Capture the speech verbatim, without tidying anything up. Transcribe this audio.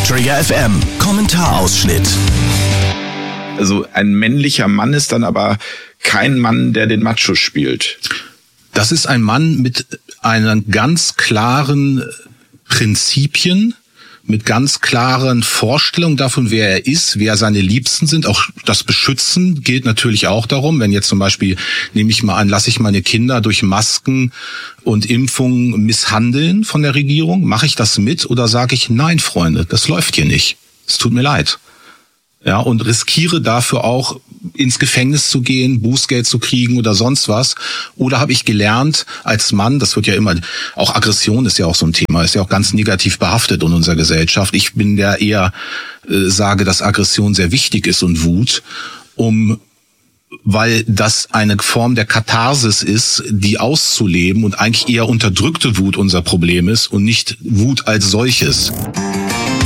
Trigger F M, Kommentarausschnitt. Also ein männlicher Mann ist dann aber kein Mann, der den Macho spielt. Das ist ein Mann mit einen ganz klaren Prinzipien, mit ganz klaren Vorstellungen davon, wer er ist, wer seine Liebsten sind. Auch das Beschützen gilt natürlich auch darum. Wenn jetzt zum Beispiel, nehme ich mal an, lasse ich meine Kinder durch Masken und Impfungen misshandeln von der Regierung, mache ich das mit oder sage ich, nein, Freunde, das läuft hier nicht. Es tut mir leid. Ja, und riskiere dafür auch ins Gefängnis zu gehen, Bußgeld zu kriegen oder sonst was. Oder habe ich gelernt als Mann, das wird ja immer, auch Aggression ist ja auch so ein Thema, ist ja auch ganz negativ behaftet in unserer Gesellschaft. Ich bin der eher, äh, sage, dass Aggression sehr wichtig ist und Wut, um weil das eine Form der Katharsis ist, die auszuleben und eigentlich eher unterdrückte Wut unser Problem ist und nicht Wut als solches.